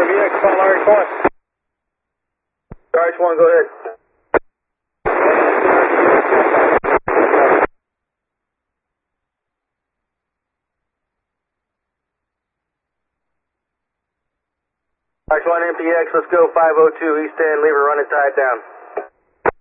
VX, call RH1. RH1, go ahead. RH1 MPX, let's go 502 East End, lever, run it tied down.